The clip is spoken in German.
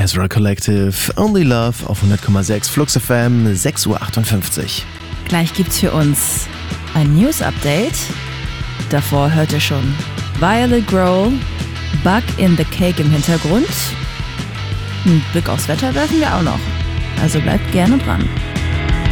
Ezra Collective, Only Love auf 100,6 Flux FM, 6:58 Uhr. Gleich gibt's für uns ein News-Update. Davor hört ihr schon Violet Grohl, Bug in the Cake im Hintergrund. Einen Blick aufs Wetter werfen wir auch noch. Also bleibt gerne dran.